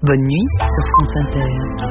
Bonne nuit sur France Inter.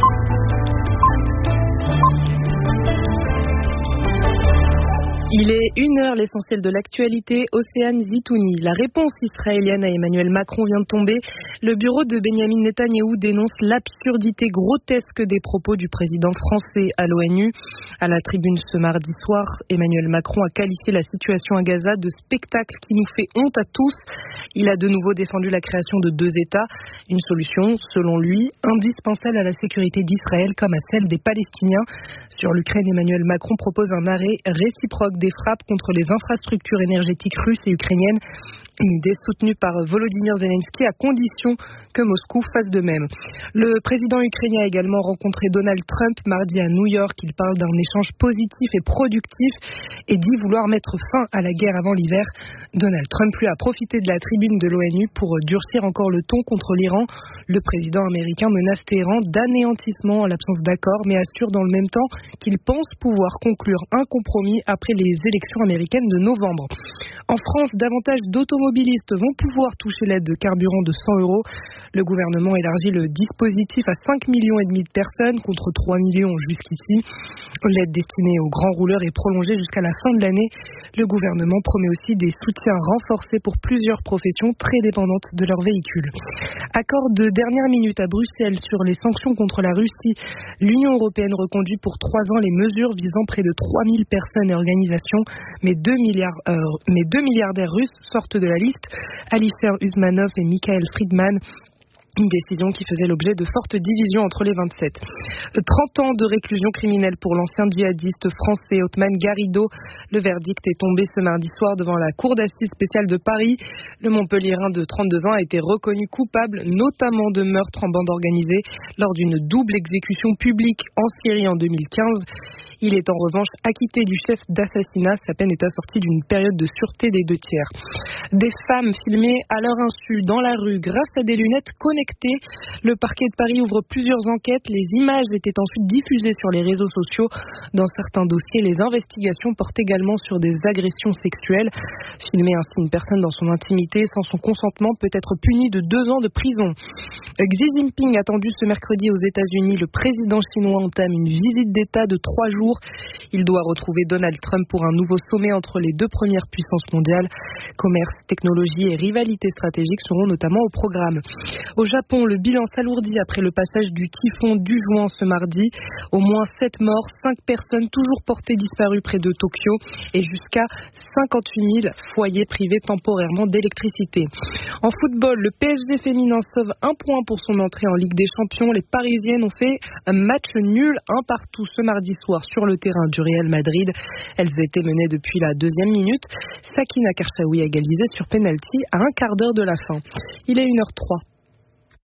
Il est 1h, l'essentiel de l'actualité. Océane Zitouni. La réponse israélienne à Emmanuel Macron vient de tomber. Le bureau de Benjamin Netanyahou dénonce l'absurdité grotesque des propos du président français à l'ONU. À la tribune ce mardi soir, Emmanuel Macron a qualifié la situation à Gaza de spectacle qui nous fait honte à tous. Il a de nouveau défendu la création de 2 États. Une solution, selon lui, indispensable à la sécurité d'Israël comme à celle des Palestiniens. Sur l'Ukraine, Emmanuel Macron propose un arrêt réciproque des frappes contre les infrastructures énergétiques russes et ukrainiennes. Une idée soutenue par Volodymyr Zelensky à condition que Moscou fasse de même. Le président ukrainien a également rencontré Donald Trump mardi à New York. Il parle d'un échange positif et productif et dit vouloir mettre fin à la guerre avant l'hiver. Donald Trump lui a profité de la tribune de l'ONU pour durcir encore le ton contre l'Iran. Le président américain menace Téhéran d'anéantissement en l'absence d'accord, mais assure dans le même temps qu'il pense pouvoir conclure un compromis après les élections américaines de novembre. En France, davantage d'automobilistes vont pouvoir toucher l'aide de carburant de 100 €. Le gouvernement élargit le dispositif à 5,5 millions de personnes contre 3 millions jusqu'ici. L'aide destinée aux grands rouleurs est prolongée jusqu'à la fin de l'année. Le gouvernement promet aussi des soutiens renforcés pour plusieurs professions très dépendantes de leurs véhicules. Accord de dernière minute à Bruxelles sur les sanctions contre la Russie. L'Union européenne reconduit pour 3 ans les mesures visant près de 3000 personnes et organisations, mais 2 milliardaires russes sortent de la liste. Alistair Usmanov et Mikhail Friedman. Une décision qui faisait l'objet de fortes divisions entre les 27. 30 ans de réclusion criminelle pour l'ancien djihadiste français Othman Garrido. Le verdict est tombé ce mardi soir devant la Cour d'assises spéciale de Paris. Le Montpelliérain de 32 ans a été reconnu coupable, notamment de meurtre en bande organisée, lors d'une double exécution publique en Syrie en 2015. Il est en revanche acquitté du chef d'assassinat. Sa peine est assortie d'une période de sûreté des 2 tiers. Des femmes filmées à leur insu dans la rue grâce à des lunettes connectées. Le parquet de Paris ouvre plusieurs enquêtes. Les images étaient ensuite diffusées sur les réseaux sociaux. Dans certains dossiers, les investigations portent également sur des agressions sexuelles. Filmer ainsi une personne dans son intimité sans son consentement peut être puni de 2 ans de prison. Xi Jinping attendu ce mercredi aux États-Unis. Le président chinois entame une visite d'État de 3 jours. Il doit retrouver Donald Trump pour un nouveau sommet entre les 2 premières puissances mondiales. Commerce, technologie et rivalité stratégique seront notamment au programme. Au Japon, le bilan s'alourdit après le passage du typhon Dujuan ce mardi. Au moins 7 morts, 5 personnes toujours portées disparues près de Tokyo et jusqu'à 58 000 foyers privés temporairement d'électricité. En football, le PSG féminin sauve 1 point pour son entrée en Ligue des Champions. Les Parisiennes ont fait un match nul 1-1 ce mardi soir sur le terrain du Real Madrid. Elles étaient menées depuis la 2e minute. Sakina Karchaoui a égalisé sur penalty à un quart d'heure de la fin. Il est 1h03.